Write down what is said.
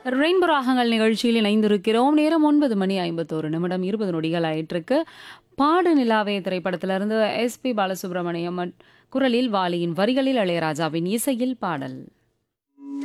Rainbow ராகங்கள் நிகழ்ச்சியில் இணைந்திருக்கிறோம். நேரம் 9:51 20 நொடிகள் ஆயிட்டிருக்கு. பாடு நிலாவே திரைப்படத்திலிருந்து எஸ்பி பாலசுப்ரமணியம் குரலில் வாலியின் வரிகளில் இளையராஜாவின் இசையில் பாடல்.